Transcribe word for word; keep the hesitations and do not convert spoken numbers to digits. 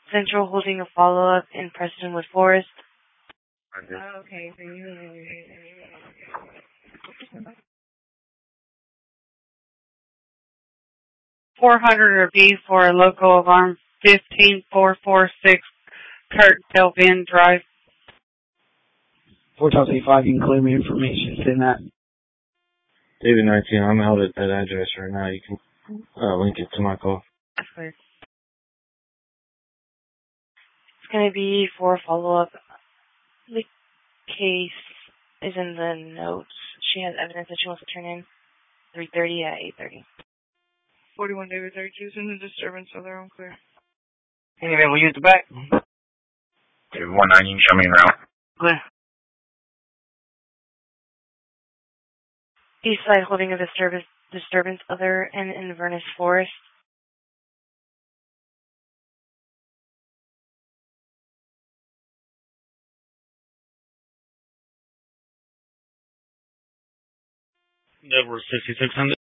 Central holding a follow-up in Prestonwood Forest. Oh, okay, so you... four hundred or B for a local alarm fifteen four four six Kurt Delvin Drive. four Talk five, you can clear me information. Send that. David nineteen, I'm out at that address right now. You can uh, link it to my call. That's clear. It's going to be for follow-up. The case is in the notes. She has evidence that she wants to turn in three thirty at eight thirty. forty-one David thirty-two is in the disturbance, so they're unclear. Anyway, we'll use the back. David one nine, you can show me around. Clear. Eastside holding a disturbance, disturbance other in Inverness Forest. Network sixty-six hundred.